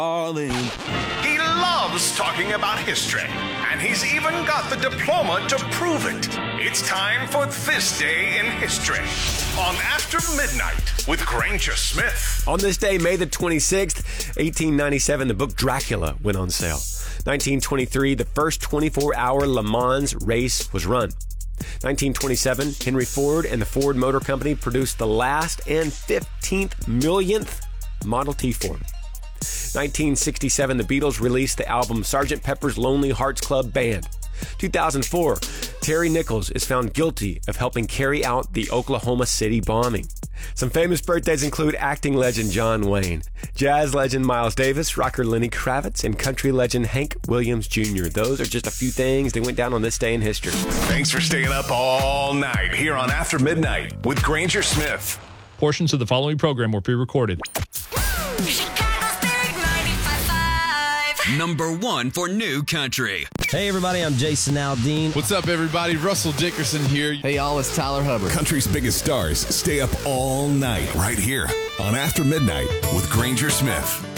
He loves talking about history, and he's even got the diploma to prove it. It's time for This Day in History on After Midnight with Granger Smith. On this day, May the 26th, 1897, the book Dracula went on sale. 1923, the first 24-hour Le Mans race was run. 1927, Henry Ford and the Ford Motor Company produced the last and 15th millionth Model T Ford. 1967, the Beatles released the album Sgt. Pepper's Lonely Hearts Club Band. 2004, Terry Nichols is found guilty of helping carry out the Oklahoma City bombing. Some famous birthdays include acting legend John Wayne, jazz legend Miles Davis, rocker Lenny Kravitz, and country legend Hank Williams Jr. Those are just a few things that went down on this day in history. Thanks for staying up all night here on After Midnight with Granger Smith. Portions of the following program were pre-recorded. Number 1 for New Country. Hey everybody, I'm Jason Aldean. What's up everybody? Russell Dickerson here. Hey y'all, it's Tyler Hubbard. Country's biggest stars stay up all night right here on After Midnight with Granger Smith.